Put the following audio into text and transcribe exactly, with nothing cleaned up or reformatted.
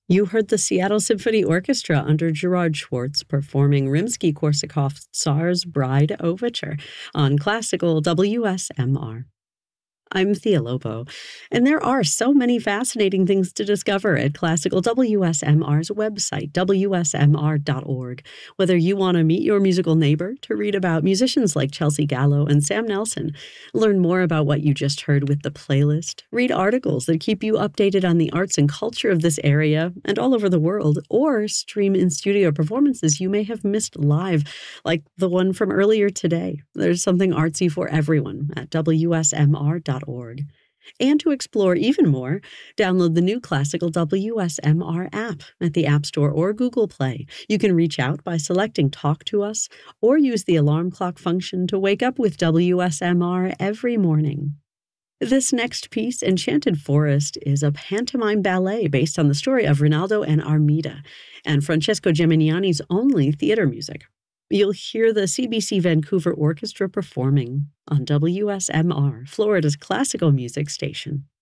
You heard the Seattle Symphony Orchestra under Gerard Schwartz performing Rimsky-Korsakov's Tsar's Bride Overture on classical W S M R. I'm Thea Lobo, and there are so many fascinating things to discover at Classical W S M R's website, W S M R dot org. Whether you want to meet your musical neighbor, to read about musicians like Chelsea Gallo and Sam Nelson, learn more about what you just heard with the playlist, read articles that keep you updated on the arts and culture of this area and all over the world, or stream in-studio performances you may have missed live, like the one from earlier today. There's something artsy for everyone at W S M R dot org. And to explore even more, download the new Classical W S M R app at the App Store or Google Play. You can reach out by selecting Talk to Us or use the alarm clock function to wake up with W S M R every morning. This next piece, Enchanted Forest, is a pantomime ballet based on the story of Rinaldo and Armida and Francesco Geminiani's only theater music. You'll hear the C B C Vancouver Orchestra performing on W S M R, Florida's classical music station.